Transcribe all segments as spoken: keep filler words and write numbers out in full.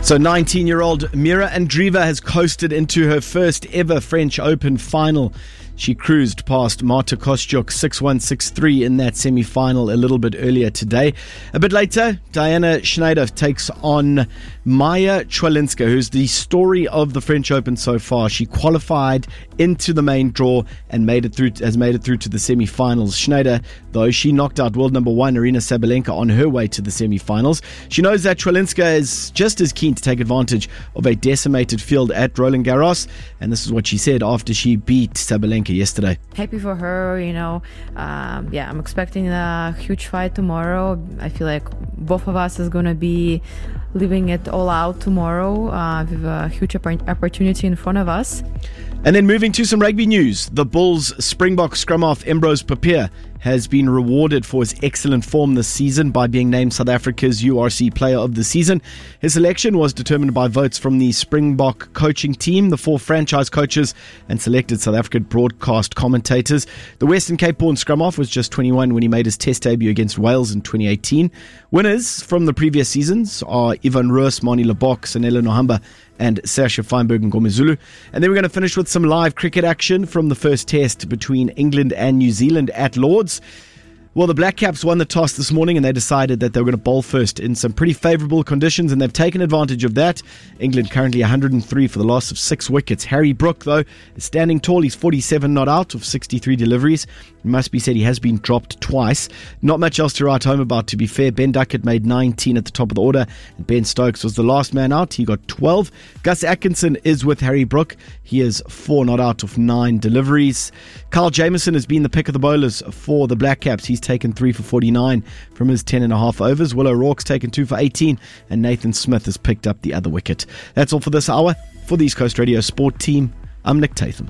So nineteen-year-old Mira Andreeva has coasted into her first ever French Open final. She cruised past Marta Kostyuk six one, six three in that semi-final a little bit earlier today. A bit later, Diana Schneider takes on Maya Chwalinska, who's the story of the French Open so far. She qualified into the main draw and made it through, has made it through to the semi-finals. Schneider, though, she knocked out world number one Aryna Sabalenka on her way to the semi-finals. She knows that Chwalinska is just as keen to take advantage of a decimated field at Roland Garros, and this is what she said after she beat Sabalenka yesterday. Happy for her, you know. Um, yeah, I'm expecting a huge fight tomorrow. I feel like both of us is going to be living it all out tomorrow uh, with a huge opp- opportunity in front of us. And then moving to some rugby news, the Bulls Springbok scrum half Ambrose Papier has been rewarded for his excellent form this season by being named South Africa's U R C Player of the Season. His selection was determined by votes from the Springbok coaching team, the four franchise coaches, and selected South African broadcast commentators. The Western Cape-born scrum half was just twenty-one when he made his test debut against Wales in twenty eighteen. Winners from the previous seasons are Ivan Roos, Mani Lebok, Sanela Nohamba, and Sasha Feinberg and Ngomezulu. And then we're going to finish with some live cricket action from the first test between England and New Zealand at Lords. Well, the Black Caps won the toss this morning and they decided that they were going to bowl first in some pretty favourable conditions, and they've taken advantage of that. England currently one hundred three for the loss of six wickets. Harry Brook, though, is standing tall. He's forty-seven not out of sixty-three deliveries. It must be said he has been dropped twice. Not much else to write home about, to be fair. Ben Duckett made nineteen at the top of the order, and Ben Stokes was the last man out. He got twelve. Gus Atkinson is with Harry Brook. He is four not out of nine deliveries. Kyle Jamieson has been the pick of the bowlers for the Black Caps. He's taken three for forty-nine from his ten and a half overs. Will O'Rourke's taken two for eighteen, and Nathan Smith has picked up the other wicket. That's all for this hour. For the East Coast Radio Sport Team, I'm Nick Tatham.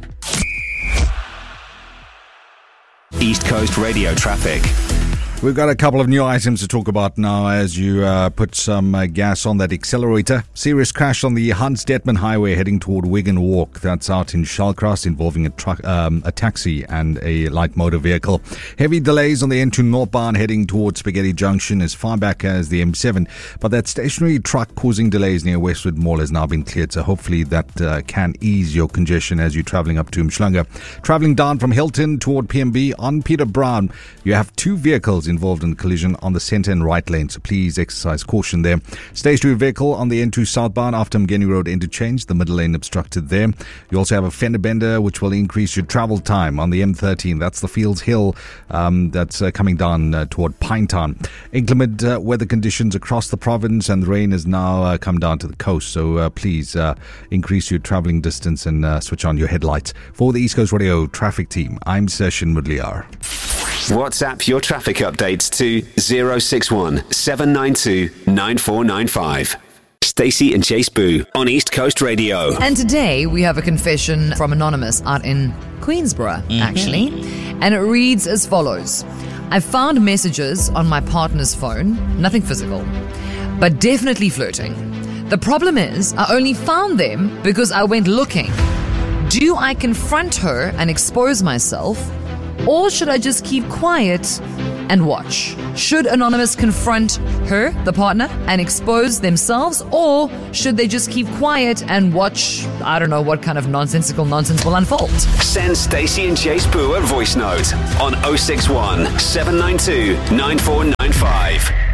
East Coast Radio traffic. We've got a couple of new items to talk about now as you uh, put some uh, gas on that accelerator. Serious crash on the Hans Detman Highway heading toward Wigan Walk. That's out in Shallcross, involving a truck, um, a taxi and a light motor vehicle. Heavy delays on the N two northbound heading towards Spaghetti Junction as far back as the M seven. But that stationary truck causing delays near Westwood Mall has now been cleared. So hopefully that uh, can ease your congestion as you're travelling up to Mshlanga. Travelling down from Hilton toward P M B on Peter Brown, you have two vehicles involved in the collision on the centre and right lane, so please exercise caution there. Stationary vehicle on the N two southbound after Mgeni Road interchange, the middle lane obstructed there. You also have a fender bender which will increase your travel time on the M thirteen. That's the Fields Hill um, that's uh, coming down uh, toward Pinetown. Inclement uh, weather conditions across the province, and the rain has now uh, come down to the coast, so uh, please uh, increase your travelling distance and uh, switch on your headlights. For the East Coast Radio traffic team, I'm Session Mudliar. WhatsApp your traffic updates to zero six one, seven nine two, nine four nine five. Stacey and Chase Boo on East Coast Radio. And today we have a confession from Anonymous out in Queensborough, mm-hmm. actually. And it reads as follows. I found messages on my partner's phone, nothing physical, but definitely flirting. The problem is I only found them because I went looking. Do I confront her and expose myself? Or should I just keep quiet and watch? Should Anonymous confront her, the partner, and expose themselves? Or should they just keep quiet and watch, I don't know what kind of nonsensical nonsense will unfold? Send Stacey and Chase Boo a voice note on oh six one, seven nine two, nine four nine five.